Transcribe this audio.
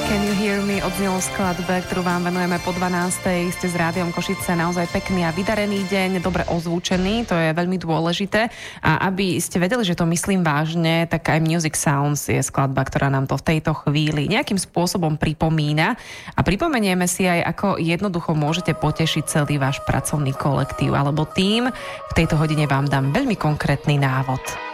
Can You Hear Me odznelo v skladbe, ktorú vám venujeme po 12. Ste s Rádiom Košice, naozaj pekný a vydarený deň, dobre ozvučený, to je veľmi dôležité. A aby ste vedeli, že to myslím vážne, tak aj Music Sounds je skladba, ktorá nám to v tejto chvíli nejakým spôsobom pripomína. A pripomenieme si aj, ako jednoducho môžete potešiť celý váš pracovný kolektív alebo tým. V tejto hodine vám dám veľmi konkrétny návod.